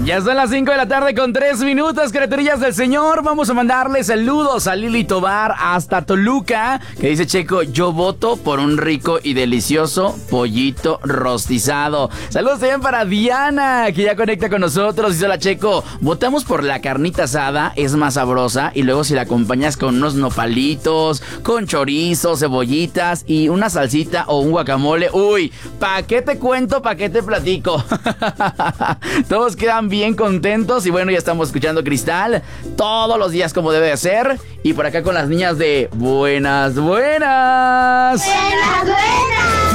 Ya son las 5 de la tarde con 3 minutos, criaturillas del Señor. Vamos a mandarle saludos a Lili Tobar hasta Toluca, que dice: Checo, yo voto por un rico y delicioso pollito rostizado. Saludos también para Diana, que ya conecta con nosotros. Dice: hola, Checo, votamos por la carnita asada, es más sabrosa. Y luego si la acompañas con unos nopalitos, con chorizo, cebollitas y una salsita o un guacamole. Uy, ¿pa' qué te cuento? ¿Pa' qué te platico? Todos quedan bien contentos. Y bueno, ya estamos escuchando Cristal todos los días como debe de ser. Y por acá con las niñas de Buenas, Buenas. ¡Buenas, buenas!